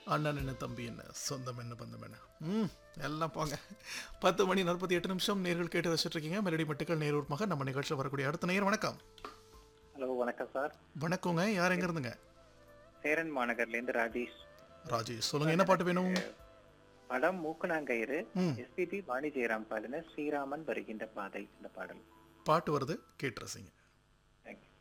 அண்ணன் என்ன தம்பி என்ன சொந்தம் என்ன பந்தம் என்ன எல்லாம் போங்க. 10 மணி 48 நிமிஷம் நேர்கள் கேட்டு ரசிச்சுட்டு இருக்கீங்க. மெலடி மட்டுக்கள் நேரூர்மாக நம்ம நிகழ்ச்சியில் வரக்கூடிய அடுத்த நேயர். வணக்கம். ஹலோ வணக்கம் சார். வணக்கங்க. யார் எங்க இருந்துங்க? சேரன் மாநகர்லேருந்து ராஜேஷ். ராஜேஷ் சொல்லுங்க, என்ன பாட்டு வேணும்? படம் மூக்குனாங்கயிறு, ம் எஸ்பிபி வாணி ஜெயராம் பாடின ஸ்ரீராமன் வருகின்ற பாதை இந்த பாடல். பாட்டு வருது, கேட்டு ரசிங்க.